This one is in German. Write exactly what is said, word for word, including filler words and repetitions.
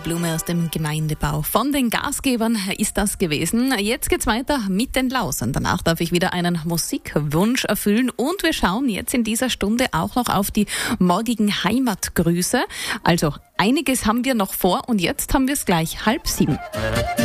Blume aus dem Gemeindebau. Von den Gasgebern ist das gewesen. Jetzt geht's weiter mit den Lausern. Danach darf ich wieder einen Musikwunsch erfüllen und wir schauen jetzt in dieser Stunde auch noch auf die morgigen Heimatgrüße. Also einiges haben wir noch vor und jetzt haben wir es gleich halb sieben.